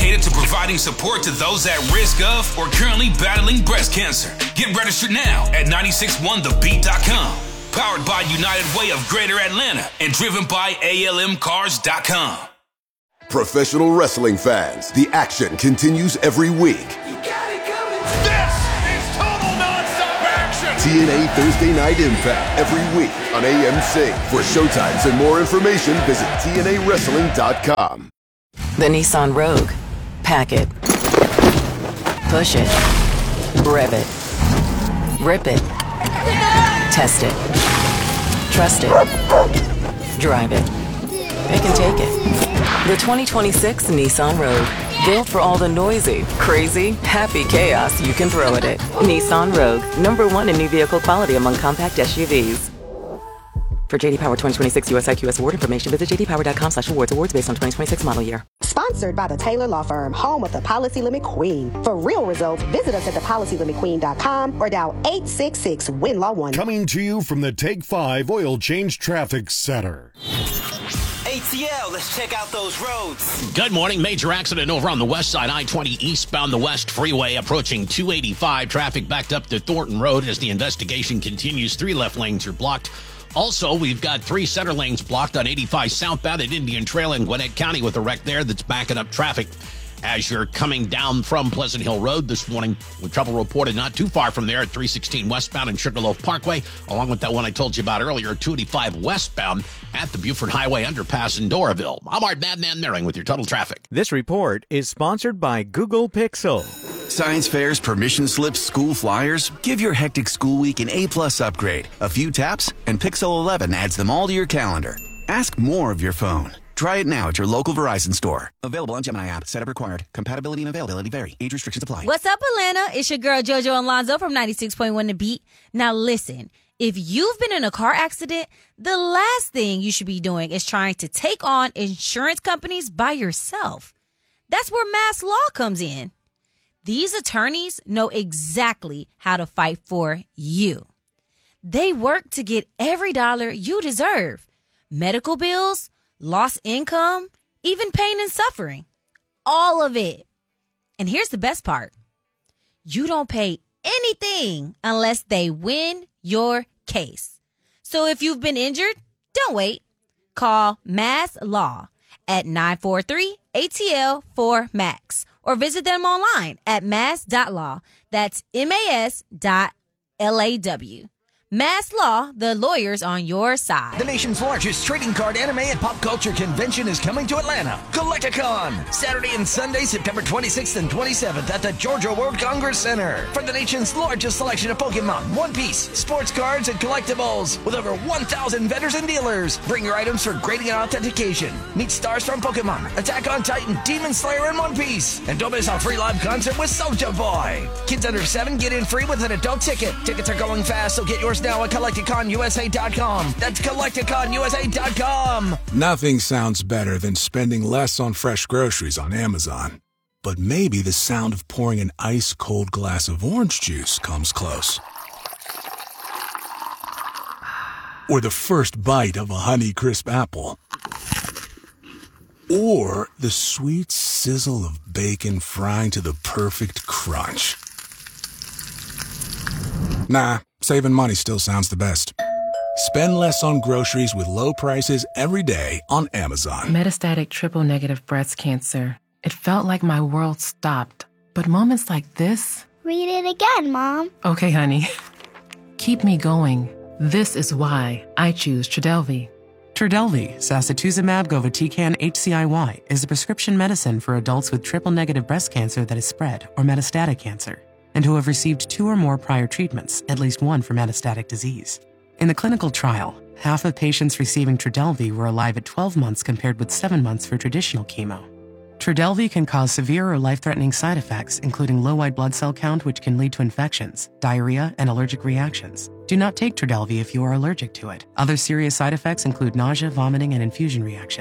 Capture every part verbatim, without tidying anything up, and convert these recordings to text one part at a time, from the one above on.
dedicated to providing support to those at risk of or currently battling breast cancer. Get registered now at nine six one the beat dot com. Powered by United Way of Greater Atlanta and driven by A L M cars dot com. Professional wrestling fans, the action continues every week. You got it coming. This is total nonstop action. T N A Thursday Night Impact every week on A M C. For showtimes and more information, visit T N A wrestling dot com. The Nissan Rogue. Pack it. Push it. Rev it. Rip it. Test it. Trust it. Drive it. Pick and take it. The twenty twenty-six Nissan Rogue. Built for all the noisy, crazy, happy chaos you can throw at it. Nissan Rogue. Number one in new vehicle quality among compact S U Vs. For J D Power twenty twenty-six U S I Q S award information, visit j d power dot com slash awards. Awards based on twenty twenty-six model year. Sponsored by the Taylor Law Firm, home of the Policy Limit Queen. For real results, visit us at the policy limit queen dot com or dial eight six six win law one. Coming to you from the Take five Oil Change Traffic Center. A T L, let's check out those roads. Good morning. Major accident over on the west side, I twenty eastbound the West Freeway, approaching two eighty-five. Traffic backed up to Thornton Road as the investigation continues. Three left lanes are blocked. Also, we've got three center lanes blocked on eighty-five southbound at Indian Trail in Gwinnett County with a wreck there that's backing up traffic as you're coming down from Pleasant Hill Road this morning, with trouble reported not too far from there at three sixteen westbound and Sugarloaf Parkway, along with that one I told you about earlier, two eighty-five westbound at the Buford Highway underpass in Doraville. I'm Art Madman Merring with your total traffic. This report is sponsored by Google Pixel. Science fairs, permission slips, school flyers. Give your hectic school week an A-plus upgrade. A few taps, and Pixel eleven adds them all to your calendar. Ask more of your phone. Try it now at your local Verizon store. Available on Gemini app. Setup required. Compatibility and availability vary. Age restrictions apply. What's up, Atlanta? It's your girl, JoJo Alonzo from ninety-six point one The Beat. Now, listen. If you've been in a car accident, the last thing you should be doing is trying to take on insurance companies by yourself. That's where Mass Law comes in. These attorneys know exactly how to fight for you. They work to get every dollar you deserve. Medical bills, lost income, even pain and suffering. All of it. And here's the best part. You don't pay anything unless they win your case. So if you've been injured, don't wait. Call Mass Law at nine four three A T L four max or visit them online at mass dot law. That's M A S dot L A W. Mass Law, the lawyers on your side. The nation's largest trading card, anime, and pop culture convention is coming to Atlanta. Collecticon, Saturday and Sunday, September twenty-sixth and twenty-seventh at the Georgia World Congress Center. For the nation's largest selection of Pokemon, One Piece, sports cards, and collectibles. With over one thousand vendors and dealers. Bring your items for grading and authentication. Meet stars from Pokemon, Attack on Titan, Demon Slayer, and One Piece. And don't miss a free live concert with Soulja Boy. Kids under seven get in free with an adult ticket. Tickets are going fast, so get yours now at Collecticon U S A dot com. That's Collecticon U S A dot com. Nothing sounds better than spending less on fresh groceries on Amazon. But maybe the sound of pouring an ice-cold glass of orange juice comes close. Or the first bite of a Honeycrisp apple. Or the sweet sizzle of bacon frying to the perfect crunch. Nah, saving money still sounds the best. Spend less on groceries with low prices every day on Amazon. Metastatic triple-negative breast cancer. It felt like my world stopped. But moments like this... Read it again, Mom. Okay, honey. Keep me going. This is why I choose Trodelvy. Trodelvy, sacituzumab govitecan H C I Y, is a prescription medicine for adults with triple-negative breast cancer that is spread or metastatic cancer, and who have received two or more prior treatments, at least one for metastatic disease. In the clinical trial, half of patients receiving Trodelvy were alive at twelve months compared with seven months for traditional chemo. Trodelvy can cause severe or life-threatening side effects, including low white blood cell count, which can lead to infections, diarrhea, and allergic reactions. Do not take Trodelvy if you are allergic to it. Other serious side effects include nausea, vomiting, and infusion reactions.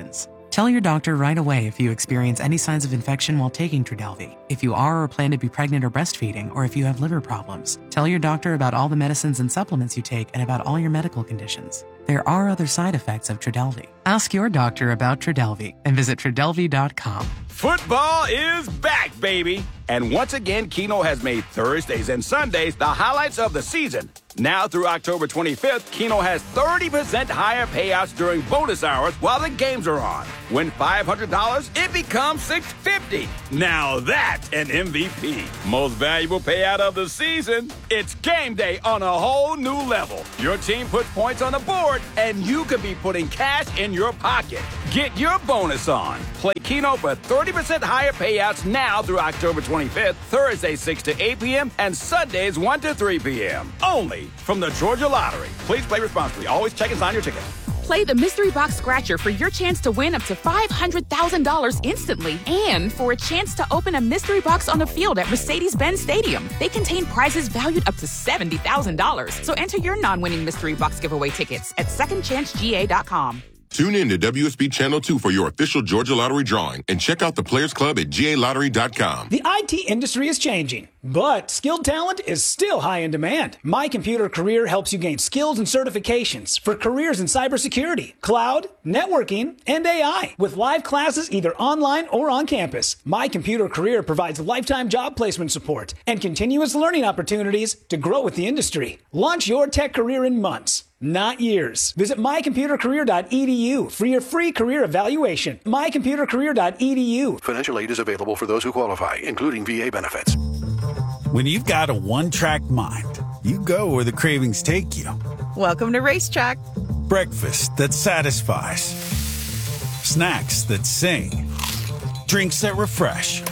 Tell your doctor right away if you experience any signs of infection while taking Trodelvy, if you are or plan to be pregnant or breastfeeding, or if you have liver problems. Tell your doctor about all the medicines and supplements you take and about all your medical conditions. There are other side effects of Trodelvy. Ask your doctor about Trodelvy and visit Trodelvy dot com. Football is back, baby! And once again, Keno has made Thursdays and Sundays the highlights of the season. Now through October twenty-fifth, Keno has thirty percent higher payouts during bonus hours while the games are on. Win five hundred dollars, it becomes six hundred fifty dollars. Now that's an M V P. Most valuable payout of the season. It's game day on a whole new level. Your team puts points on the board, and you could be putting cash in your pocket. Get your bonus on. Play Keno for thirty percent higher payouts now through October twenty-fifth, Thursday six to eight p.m. and Sundays one to three p.m. Only from the Georgia Lottery. Please play responsibly. Always check and sign your ticket. Play the Mystery Box Scratcher for your chance to win up to five hundred thousand dollars instantly and for a chance to open a mystery box on the field at Mercedes-Benz Stadium. They contain prizes valued up to seventy thousand dollars. So enter your non-winning Mystery Box giveaway tickets at second chance G A dot com. Tune in to W S B Channel two for your official Georgia Lottery drawing and check out the Players Club at G A lottery dot com. The I T industry is changing, but skilled talent is still high in demand. My Computer Career helps you gain skills and certifications for careers in cybersecurity, cloud, networking, and A I. With live classes either online or on campus, My Computer Career provides lifetime job placement support and continuous learning opportunities to grow with the industry. Launch your tech career in months, not years. Visit my computer career dot e d u for your free career evaluation. my computer career dot e d u. Financial aid is available for those who qualify, including V A benefits. When you've got a one-track mind, you go where the cravings take you. Welcome to Racetrack. Breakfast that satisfies. Snacks that sing. Drinks that refresh.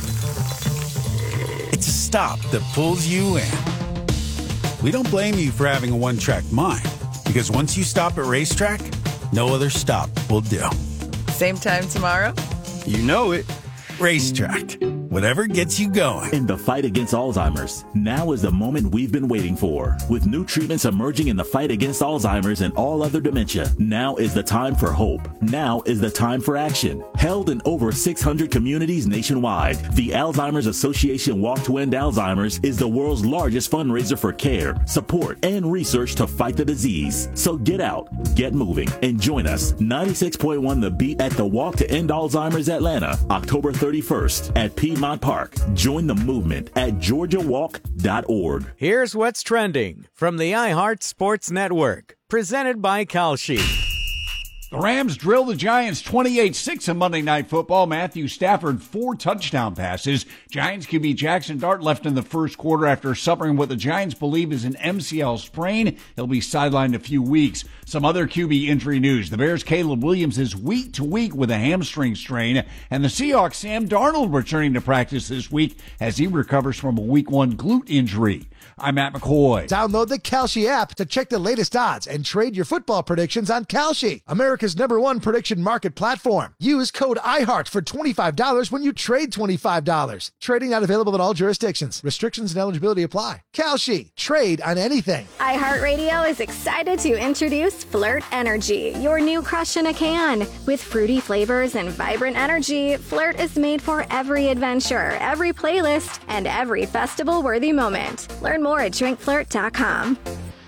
It's a stop that pulls you in. We don't blame you for having a one-track mind, because once you stop at Racetrack, no other stop will do. Same time tomorrow? You know it. Racetrack. Whatever gets you going. In the fight against Alzheimer's, now is the moment we've been waiting for. With new treatments emerging in the fight against Alzheimer's and all other dementia, now is the time for hope. Now is the time for action. Held in over six hundred communities nationwide, the Alzheimer's Association Walk to End Alzheimer's is the world's largest fundraiser for care, support, and research to fight the disease. So get out, get moving, and join us, ninety-six point one The Beat, at the Walk to End Alzheimer's Atlanta, October thirty-first at Piedmont Park. Join the movement at georgia walk dot org. Here's what's trending from the iHeart Sports Network, presented by Kalshi. The Rams drill the Giants twenty-eight six in Monday Night Football. Matthew Stafford, four touchdown passes. Giants Q B Jackson Dart left in the first quarter after suffering what the Giants believe is an M C L sprain. He'll be sidelined a few weeks. Some other Q B injury news. The Bears' Caleb Williams is week to week with a hamstring strain. And the Seahawks' Sam Darnold returning to practice this week as he recovers from a week one glute injury. I'm Matt McCoy. Download the Kalshi app to check the latest odds and trade your football predictions on Kalshi, America's number one prediction market platform. Use code iHeart for twenty-five dollars when you trade twenty-five dollars. Trading not available in all jurisdictions. Restrictions and eligibility apply. Kalshi. Trade on anything. iHeartRadio is excited to introduce Flirt Energy, your new crush in a can. With fruity flavors and vibrant energy, Flirt is made for every adventure, every playlist, and every festival-worthy moment. Learn more at drink flirt dot com.